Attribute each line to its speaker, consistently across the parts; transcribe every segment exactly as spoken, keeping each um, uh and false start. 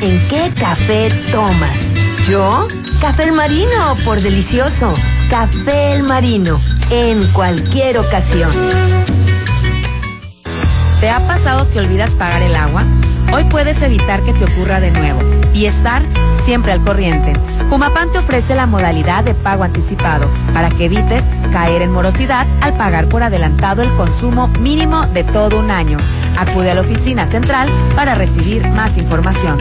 Speaker 1: ¿En qué café tomas? ¿Yo? Café El Marino, por delicioso. Café El Marino, en cualquier ocasión.
Speaker 2: ¿Te ha pasado que olvidas pagar el agua? Hoy puedes evitar que te ocurra de nuevo y estar siempre al corriente. Jumapam te ofrece la modalidad de pago anticipado para que evites caer en morosidad al pagar por adelantado el consumo mínimo de todo un año. Acude a la oficina central para recibir más información.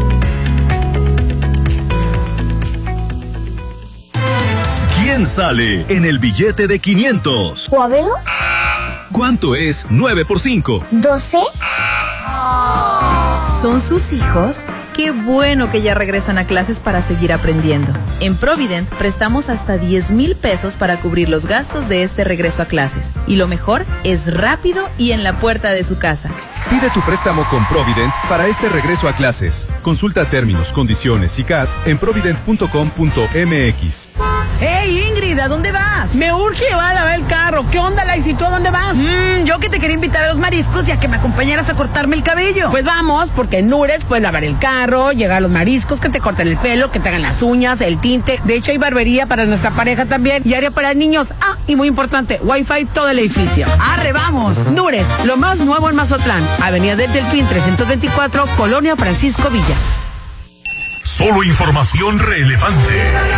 Speaker 3: ¿Quién sale en el billete de quinientos?
Speaker 4: ¿Juabelo?
Speaker 3: ¿Cuánto es nueve por cinco?
Speaker 4: ¿doce?
Speaker 5: ¿Son sus hijos? Qué bueno que ya regresan a clases para seguir aprendiendo. En Provident prestamos hasta diez mil pesos para cubrir los gastos de este regreso a clases. Y lo mejor es rápido y en la puerta de su casa.
Speaker 6: Pide tu préstamo con Provident para este regreso a clases. Consulta términos, condiciones y C A T en provident punto com punto m x.
Speaker 7: ¡Hey, Ingrid! ¿A dónde vas?
Speaker 8: Me urge llevar a lavar el carro. ¿Qué onda, Laisy? ¿Tú a dónde vas?
Speaker 7: Mm, yo que te quería invitar a los mariscos y a que me acompañaras a cortarme el cabello.
Speaker 8: Pues vamos, porque en Nures puedes lavar el carro, llegar a los mariscos, que te corten el pelo, que te hagan las uñas, el tinte. De hecho, hay barbería para nuestra pareja también y área para niños. Ah, y muy importante, Wi-Fi todo el edificio.
Speaker 7: ¡Arre, vamos!
Speaker 8: Nures, lo más nuevo en Mazatlán. Avenida del Delfín trescientos veinticuatro, Colonia Francisco Villa.
Speaker 3: Solo información relevante.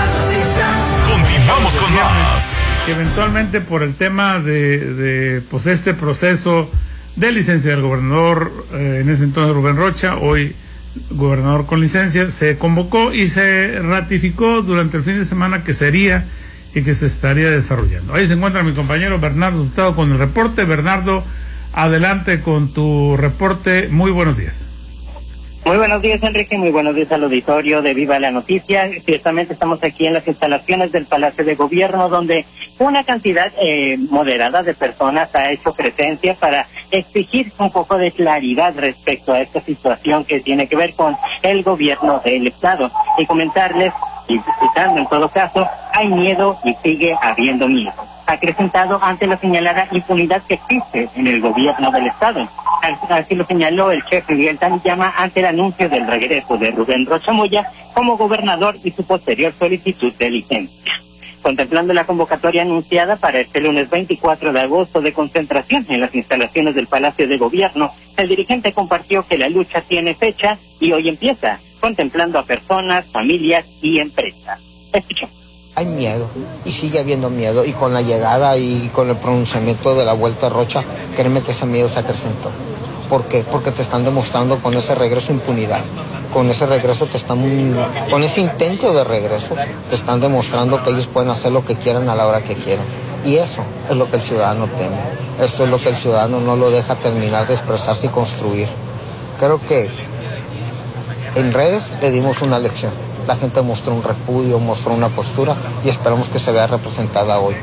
Speaker 3: Continuamos con más.
Speaker 9: Eventualmente por el tema de, de pues este proceso de licencia del gobernador, eh, en ese entonces Rubén Rocha, hoy gobernador con licencia, se convocó y se ratificó durante el fin de semana que sería y que se estaría desarrollando. Ahí se encuentra mi compañero Bernardo Hurtado con el reporte. Bernardo, adelante con tu reporte. Muy buenos días.
Speaker 10: Muy buenos días, Enrique, muy buenos días al auditorio de Viva la Noticia. Ciertamente estamos aquí en las instalaciones del Palacio de Gobierno, donde una cantidad eh, moderada de personas ha hecho presencia para exigir un poco de claridad respecto a esta situación que tiene que ver con el gobierno del Estado. Y comentarles, y citando en todo caso, hay miedo y sigue habiendo miedo. Acrecentado ante la señalada impunidad que existe en el gobierno del Estado. Así lo señaló el chef Miguel Taniyama ante el anuncio del regreso de Rubén Rocha Moya como gobernador y su posterior solicitud de licencia. Contemplando la convocatoria anunciada para este lunes veinticuatro de agosto de concentración en las instalaciones del Palacio de Gobierno, el dirigente compartió que la lucha tiene fecha y hoy empieza, contemplando a personas, familias y empresas. Escuchemos.
Speaker 11: Hay miedo y sigue habiendo miedo, y con la llegada y con el pronunciamiento de la vuelta a Rocha, créeme que ese miedo se acrecentó. ¿Por qué? Porque te están demostrando con ese regreso impunidad, con ese regreso te están, con ese intento de regreso, te están demostrando que ellos pueden hacer lo que quieran a la hora que quieran. Y eso es lo que el ciudadano teme, eso es lo que el ciudadano no lo deja terminar de expresarse y construir. Creo que en redes le dimos una lección. La gente mostró un repudio, mostró una postura y esperamos que se vea representada hoy.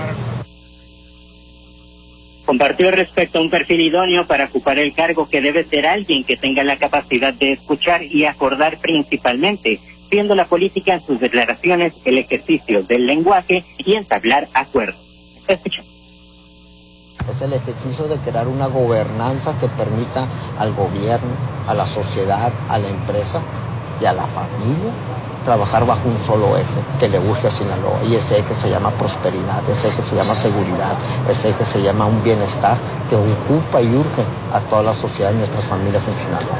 Speaker 10: Compartió respecto a un perfil idóneo para ocupar el cargo que debe ser alguien que tenga la capacidad de escuchar y acordar principalmente, siendo la política en sus declaraciones el ejercicio del lenguaje y entablar acuerdos. Escuchen.
Speaker 11: Es el ejercicio de crear una gobernanza que permita al gobierno, a la sociedad, a la empresa y a la familia trabajar bajo un solo eje que le urge a Sinaloa, y ese eje se llama prosperidad, ese eje se llama seguridad, ese eje se llama un bienestar que ocupa y urge a toda la sociedad y nuestras familias en Sinaloa.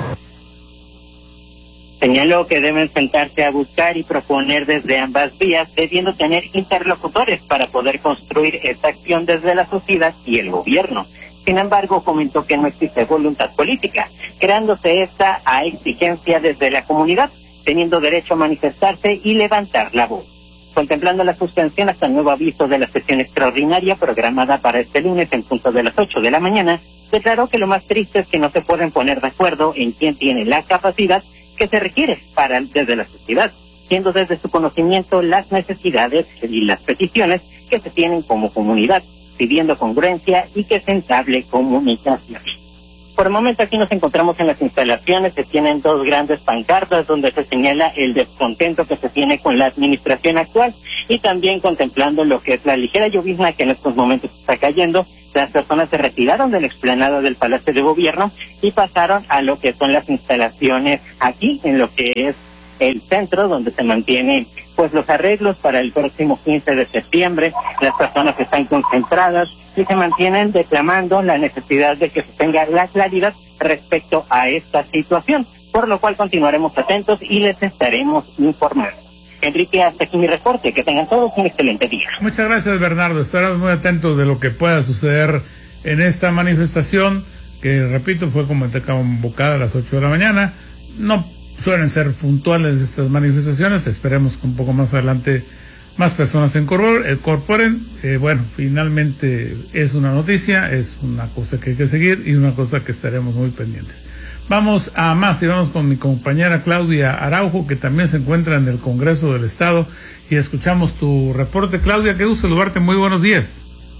Speaker 10: Señaló que deben sentarse a buscar y proponer desde ambas vías, debiendo tener interlocutores para poder construir esta acción desde la sociedad y el gobierno. Sin embargo, comentó que no existe voluntad política, creándose esta a exigencia desde la comunidad, teniendo derecho a manifestarse y levantar la voz. Contemplando la suspensión hasta nuevo aviso de la sesión extraordinaria programada para este lunes en punto de las ocho de la mañana, declaró que lo más triste es que no se pueden poner de acuerdo en quién tiene la capacidad que se requiere para desde la sociedad, siendo desde su conocimiento las necesidades y las peticiones que se tienen como comunidad, pidiendo congruencia y que se entable comunicación. Por el momento aquí nos encontramos en las instalaciones, se tienen dos grandes pancartas donde se señala el descontento que se tiene con la administración actual y también contemplando lo que es la ligera llovizna que en estos momentos está cayendo, las personas se retiraron de la explanada del Palacio de Gobierno y pasaron a lo que son las instalaciones aquí, en lo que es el centro, donde se mantienen pues los arreglos para el próximo quince de septiembre. Las personas están concentradas y se mantienen declamando la necesidad de que se tenga la claridad respecto a esta situación, por lo cual continuaremos atentos y les estaremos informando. Enrique, hasta aquí mi reporte. Que tengan todos un excelente día.
Speaker 9: Muchas gracias, Bernardo. Estaremos muy atentos de lo que pueda suceder en esta manifestación, que, repito, fue convocada a las ocho de la mañana. No suelen ser puntuales estas manifestaciones. Esperemos que un poco más adelante más personas se incorporen. Eh, bueno, finalmente es una noticia, es una cosa que hay que seguir y una cosa que estaremos muy pendientes. Vamos a más y vamos con mi compañera Claudia Araujo, que también se encuentra en el Congreso del Estado, y escuchamos tu reporte. Claudia, qué gusto saludarte, muy buenos días.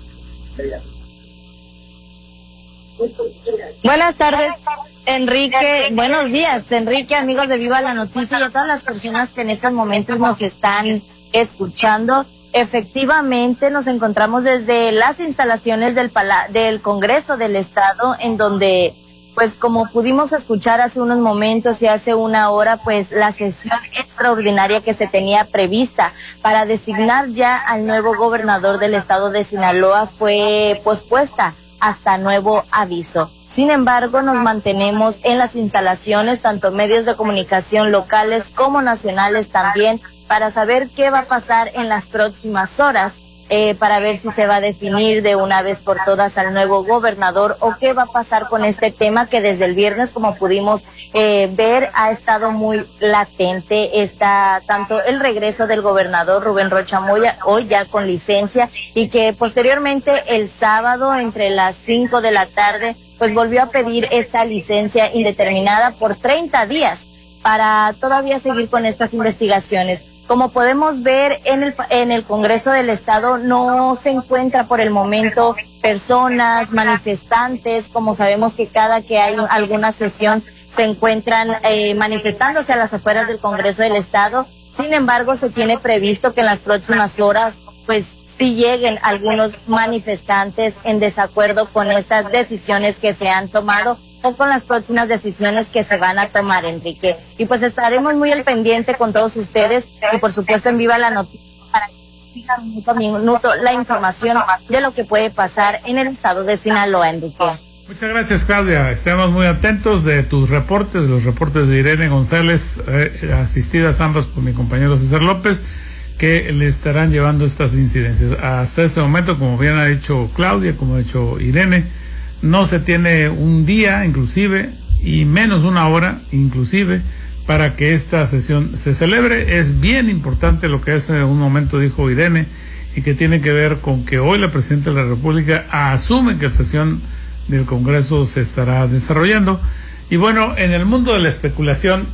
Speaker 4: Buenas tardes, Enrique. Buenos días, Enrique, amigos de Viva la Noticia y a todas las personas que en estos momentos nos están escuchando. Efectivamente, nos encontramos desde las instalaciones del, Pala- del Congreso del Estado, en donde, pues como pudimos escuchar hace unos momentos y hace una hora, pues la sesión extraordinaria que se tenía prevista para designar ya al nuevo gobernador del estado de Sinaloa fue pospuesta hasta nuevo aviso. Sin embargo, nos mantenemos en las instalaciones, tanto medios de comunicación locales como nacionales también, para saber qué va a pasar en las próximas horas. Eh, para ver si se va a definir de una vez por todas al nuevo gobernador o qué va a pasar con este tema que desde el viernes, como pudimos eh, ver, ha estado muy latente. Está tanto el regreso del gobernador Rubén Rocha Moya, hoy ya con licencia, y que posteriormente el sábado entre las cinco de la tarde pues volvió a pedir esta licencia indeterminada por treinta días para todavía seguir con estas investigaciones. Como podemos ver en el, en el Congreso del Estado, no se encuentra por el momento personas, manifestantes, como sabemos que cada que hay alguna sesión se encuentran eh, manifestándose a las afueras del Congreso del Estado. Sin embargo, se tiene previsto que en las próximas horas pues sí lleguen algunos manifestantes en desacuerdo con estas decisiones que se han tomado o con las próximas decisiones que se van a tomar, Enrique. Y pues estaremos muy al pendiente con todos ustedes y por supuesto en Viva la Noticia para que sigan minuto a minuto la información de lo que puede pasar en el estado de Sinaloa, Enrique.
Speaker 9: Muchas gracias, Claudia. Estamos muy atentos de tus reportes, los reportes de Irene González, eh, asistidas ambas por mi compañero César López, que le estarán llevando estas incidencias. Hasta este momento, como bien ha dicho Claudia, como ha dicho Irene, no se tiene un día, inclusive, y menos una hora, inclusive, para que esta sesión se celebre. Es bien importante lo que hace un momento dijo Irene, y que tiene que ver con que hoy la Presidenta de la República asume que la sesión del Congreso se estará desarrollando. Y bueno, en el mundo de la especulación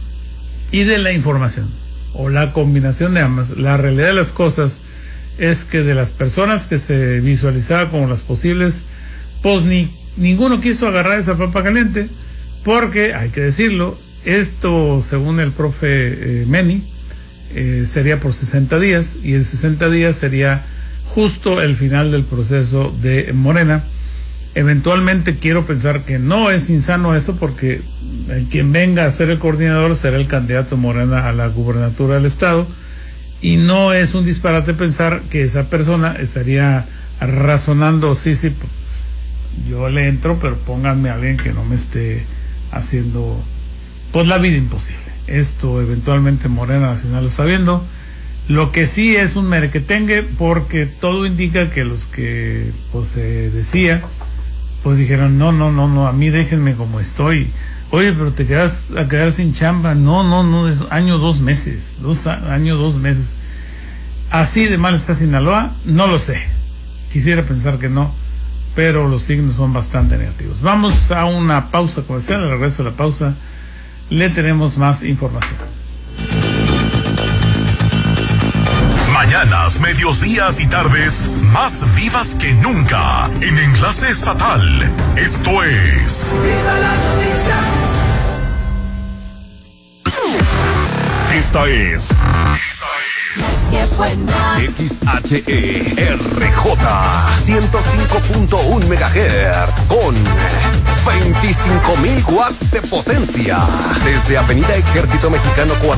Speaker 9: y de la información, o la combinación de ambas, la realidad de las cosas es que de las personas que se visualizaba como las posibles, pues ni ninguno quiso agarrar esa papa caliente, porque, hay que decirlo, esto, según el profe eh, Meni, eh, sería por sesenta días, y el sesenta días sería justo el final del proceso de Morena. Eventualmente quiero pensar que no es insano eso, porque el quien venga a ser el coordinador será el candidato Morena a la gubernatura del estado, y no es un disparate pensar que esa persona estaría razonando, sí, sí, yo le entro, pero pónganme a alguien que no me esté haciendo pues la vida imposible. Esto eventualmente Morena Nacional lo está viendo. Lo que sí es un merequetengue, porque todo indica que los que pues se decía, pues dijeron, no, no, no, no, a mí déjenme como estoy. Oye, pero te quedas a quedar sin chamba. No, no, no, es año, dos meses, dos años, dos meses. Así de mal está Sinaloa, no lo sé. Quisiera pensar que no, pero los signos son bastante negativos. Vamos a una pausa comercial. Al regreso de la pausa le tenemos más información.
Speaker 3: Mañanas, medios días y tardes más vivas que nunca en Enlace Estatal. Esto es ¡Viva la Noticia! Esta es, esta es
Speaker 12: oye buena.
Speaker 13: X H E R J ciento cinco punto uno megahertz con veinticinco mil watts de potencia. Desde Avenida Ejército Mexicano